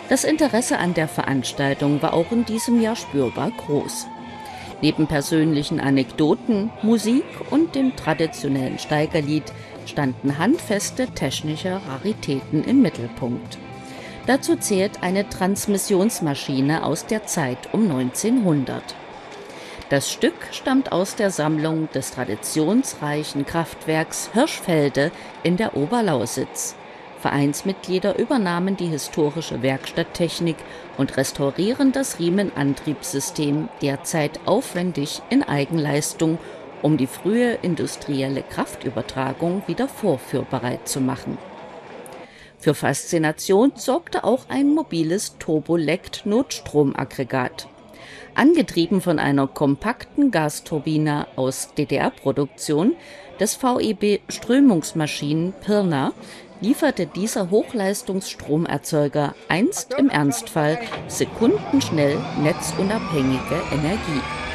Das Interesse an der Veranstaltung war auch in diesem Jahr spürbar groß. Neben persönlichen Anekdoten, Musik und dem traditionellen Steigerlied standen handfeste technische Raritäten im Mittelpunkt. Dazu zählt eine Transmissionsmaschine aus der Zeit um 1900. Das Stück stammt aus der Sammlung des traditionsreichen Kraftwerks Hirschfelde in der Oberlausitz. Vereinsmitglieder übernahmen die historische Werkstatttechnik und restaurieren das Riemenantriebssystem derzeit aufwendig in Eigenleistung, um die frühe industrielle Kraftübertragung wieder vorführbereit zu machen. Für Faszination sorgte auch ein mobiles Turbolect-Notstromaggregat. Angetrieben von einer kompakten Gasturbine aus DDR-Produktion des VEB Strömungsmaschinen Pirna lieferte dieser Hochleistungsstromerzeuger einst im Ernstfall sekundenschnell netzunabhängige Energie.